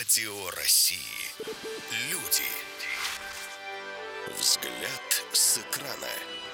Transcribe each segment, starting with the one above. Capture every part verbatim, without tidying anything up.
Радио России. Люди. Взгляд с экрана.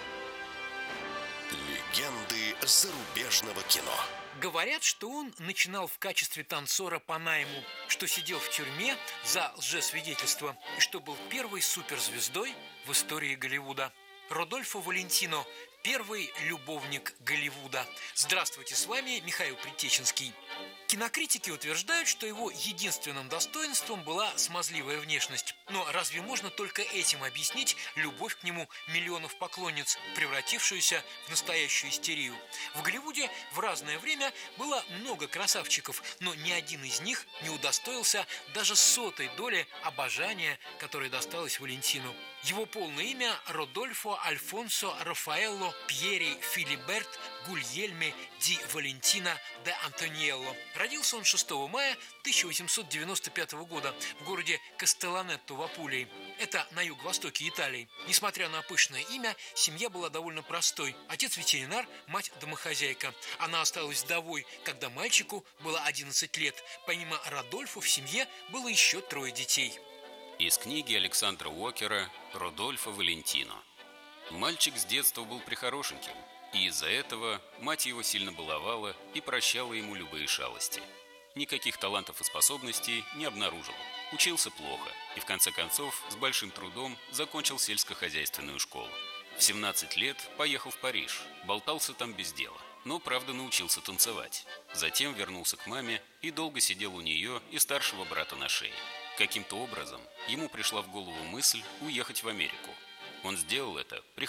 Легенды зарубежного кино. Говорят, что он начинал в качестве танцора по найму, что сидел в тюрьме за лжесвидетельство и что был первой суперзвездой в истории Голливуда. Родольфо Валентино – первый любовник Голливуда. Здравствуйте, с вами Михаил Притеченский. Кинокритики утверждают, что его единственным достоинством была смазливая внешность. Но разве можно только этим объяснить любовь к нему миллионов поклонниц, превратившуюся в настоящую истерию? В Голливуде в разное время было много красавчиков, но ни один из них не удостоился даже сотой доли обожания, которое досталось Валентину. Его полное имя – Родольфо Альфонсо Рафаэлло Пьери Филиберт Гульельме ди Валентино де Антониелло. Родился он шестого мая тысяча восемьсот девяносто пятого года в городе Кастелланетто в Апулии. Это на юго-востоке Италии. Несмотря на пышное имя, семья была довольно простой. Отец ветеринар, мать домохозяйка. Она осталась вдовой, когда мальчику было одиннадцать лет. Помимо Родольфо в семье было еще трое детей. Из книги Александра Уокера «Родольфо Валентино». Мальчик с детства был прихорошеньким, и из-за этого мать его сильно баловала и прощала ему любые шалости. Никаких талантов и способностей не обнаружил. Учился плохо и в конце концов с большим трудом закончил сельскохозяйственную школу. В семнадцать лет поехал в Париж, болтался там без дела, но правда научился танцевать. Затем вернулся к маме и долго сидел у нее и старшего брата на шее. Каким-то образом ему пришла в голову мысль уехать в Америку. Он сделал это при